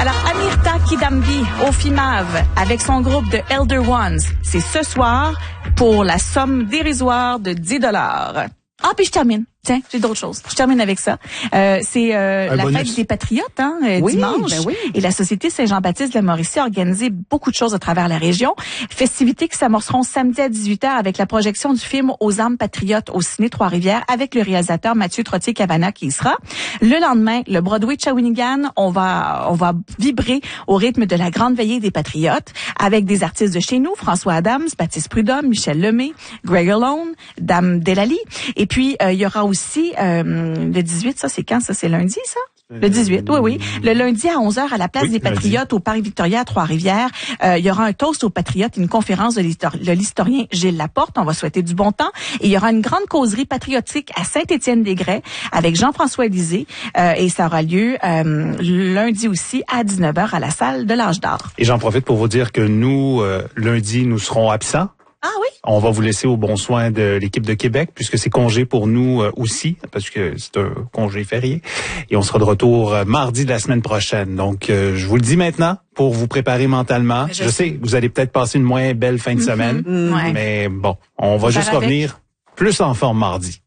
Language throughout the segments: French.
Alors, Amirta Kidambi au FIMAV avec son groupe de Elder Ones, c'est ce soir pour la somme dérisoire de 10 $. Ah, puis je termine. Tiens, j'ai d'autres choses. Je termine avec ça. C'est la bonus. fête des Patriotes, Oui, dimanche. ben oui. Et la Société Saint-Jean-Baptiste de la Mauricie a organisé beaucoup de choses à travers la région. Festivités qui s'amorceront samedi à 18h avec la projection du film Aux âmes patriotes au Ciné Trois-Rivières avec le réalisateur Mathieu Trottier-Cavana qui y sera. Le lendemain, le Broadway de Shawinigan, on va vibrer au rythme de la grande veillée des Patriotes avec des artistes de chez nous, François Adams, Baptiste Prudhomme, Michel Lemay, Greg Alone, Dame Delali. Et puis, il y aura aussi le 18, ça c'est quand? Ça c'est lundi, ça? Le 18, oui. Le lundi à 11h à la place des Patriotes au Parc Victoria à Trois-Rivières, il y aura un toast aux Patriotes, une conférence de l'historien Gilles Laporte. On va souhaiter du bon temps. Et il y aura une grande causerie patriotique à Saint-Étienne-des-Grès avec Jean-François Lisée. Et ça aura lieu lundi aussi à 19h à la salle de l'Âge d'Or. Et j'en profite pour vous dire que nous, lundi, nous serons absents. Ah oui? On va vous laisser au bon soin de l'équipe de Québec, puisque c'est congé pour nous aussi, parce que c'est un congé férié. Et on sera de retour mardi de la semaine prochaine. Donc, je vous le dis maintenant, pour vous préparer mentalement. Je sais que vous allez peut-être passer une moins belle fin de semaine, Ouais. mais bon, on va juste revenir plus en forme mardi.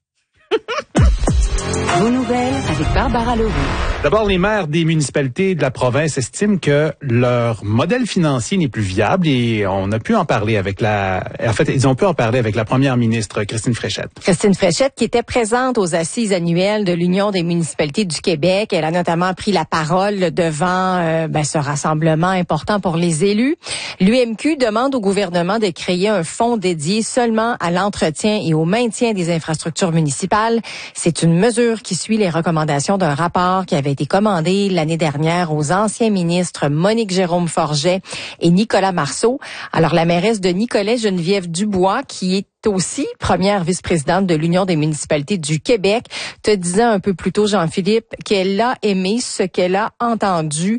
Vos nouvelles avec Barbara Leroux. D'abord, les maires des municipalités de la province estiment que leur modèle financier n'est plus viable et on a pu en parler avec ils ont pu en parler avec la première ministre Christine Fréchette. Christine Fréchette, qui était présente aux assises annuelles de l'Union des municipalités du Québec. Elle a notamment pris la parole devant ce rassemblement important pour les élus. L'UMQ demande au gouvernement de créer un fonds dédié seulement à l'entretien et au maintien des infrastructures municipales. C'est une mesure qui suit les recommandations d'un rapport qui avait été commandé l'année dernière aux anciens ministres Monique Jérôme Forget et Nicolas Marceau. Alors, la mairesse de Nicolet, Geneviève Dubois, qui est aussi première vice-présidente de l'Union des municipalités du Québec, te disait un peu plus tôt, Jean-Philippe, qu'elle a aimé ce qu'elle a entendu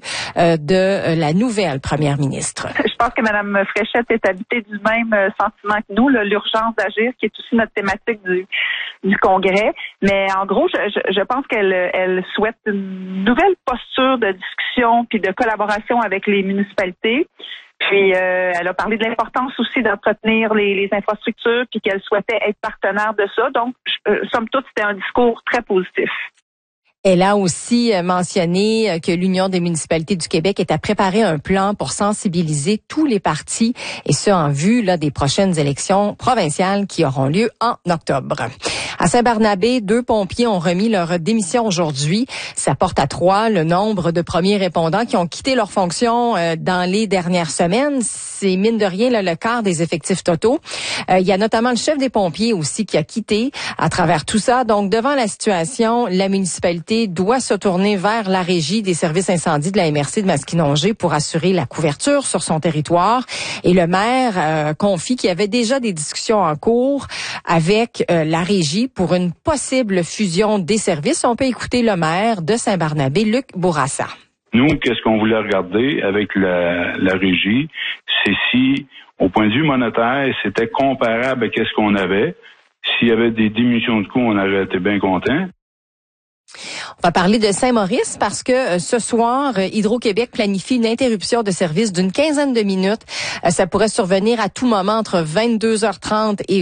de la nouvelle première ministre. Je pense que Mme Fréchette est habitée du même sentiment que nous, l'urgence d'agir, qui est aussi notre thématique du Congrès. Mais en gros, je pense qu'elle souhaite une nouvelle posture de discussion puis de collaboration avec les municipalités. Puis elle a parlé de l'importance aussi d'entretenir les infrastructures puis qu'elle souhaitait être partenaire de ça. Donc, somme toute, c'était un discours très positif. Elle a aussi mentionné que l'Union des municipalités du Québec est à préparer un plan pour sensibiliser tous les partis, et ce en vue des prochaines élections provinciales qui auront lieu en octobre. À Saint-Barnabé, 2 pompiers ont remis leur démission aujourd'hui. Ça porte à 3 le nombre de premiers répondants qui ont quitté leur fonction dans les dernières semaines. C'est mine de rien le quart des effectifs totaux. Il y a notamment le chef des pompiers aussi qui a quitté à travers tout ça. Donc, devant la situation, la municipalité doit se tourner vers la régie des services incendies de la MRC de Masquinongé pour assurer la couverture sur son territoire. Et le maire confie qu'il y avait déjà des discussions en cours avec la régie pour une possible fusion des services. On peut écouter le maire de Saint-Barnabé, Luc Bourassa. Nous, qu'est-ce qu'on voulait regarder avec la régie, c'est si, au point de vue monétaire, c'était comparable à ce qu'on avait. S'il y avait des diminutions de coûts, on aurait été bien contents. On va parler de Saint-Maurice parce que ce soir, Hydro-Québec planifie une interruption de service d'une quinzaine de minutes. Ça pourrait survenir à tout moment entre 22h30 et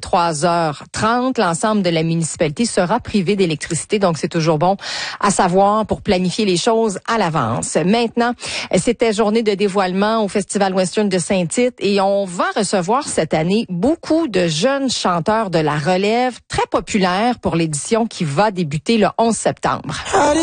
23h30. L'ensemble de la municipalité sera privé d'électricité, donc c'est toujours bon à savoir pour planifier les choses à l'avance. Maintenant, c'était journée de dévoilement au Festival Western de Saint-Tite et on va recevoir cette année beaucoup de jeunes chanteurs de la relève très populaires pour l'édition qui va débuter le 11 septembre.